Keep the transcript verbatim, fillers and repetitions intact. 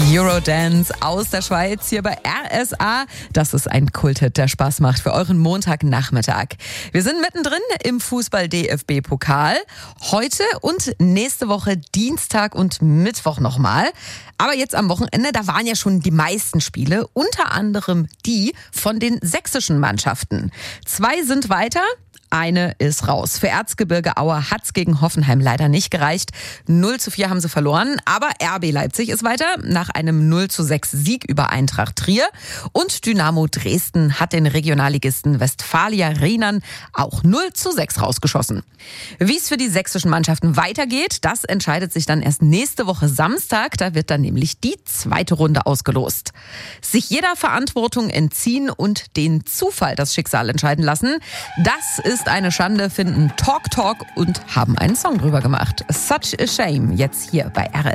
Eurodance aus der Schweiz hier bei R S A. Das ist ein Kulthit, der Spaß macht für euren Montagnachmittag. Wir sind mittendrin im Fußball-D F B-Pokal. Heute und nächste Woche Dienstag und Mittwoch nochmal. Aber jetzt am Wochenende, da waren ja schon die meisten Spiele, unter anderem die von den sächsischen Mannschaften. Zwei sind weiter. Eine ist raus. Für Erzgebirge Aue hat's gegen Hoffenheim leider nicht gereicht. null zu vier haben sie verloren. Aber R B Leipzig ist weiter nach einem null zu sechs Sieg über Eintracht Trier. Und Dynamo Dresden hat den Regionalligisten Westfalia Rheinland auch null zu sechs rausgeschossen. Wie es für die sächsischen Mannschaften weitergeht, das entscheidet sich dann erst nächste Woche Samstag. Da wird dann nämlich die zweite Runde ausgelost. Sich jeder Verantwortung entziehen und den Zufall das Schicksal entscheiden lassen, das ist eine Schande, finden Talk Talk und haben einen Song drüber gemacht. Such a Shame, jetzt hier bei R S A.